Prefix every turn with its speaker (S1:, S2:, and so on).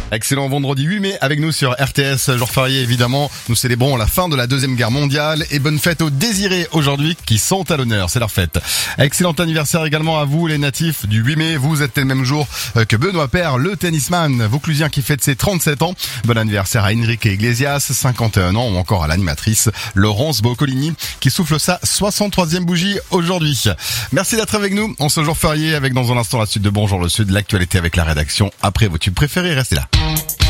S1: Excellent vendredi 8 mai avec nous sur RTS, jour férié évidemment. Nous célébrons la fin de la Deuxième Guerre mondiale et bonne fête aux désirés aujourd'hui qui sont à l'honneur, c'est leur fête. Excellent anniversaire également à vous les natifs du 8 mai, vous êtes le même jour que Benoît Paire, le tennisman vauclusien qui fête ses 37 ans. Bon anniversaire à Enrique Iglesias, 51 ans, ou encore à l'animatrice Laurence Boccolini qui souffle sa 63e bougie aujourd'hui. Merci d'être avec nous en ce jour férié avec dans un instant la suite de Bonjour le Sud, l'actualité avec la rédaction après vos tubes préférés, restez là.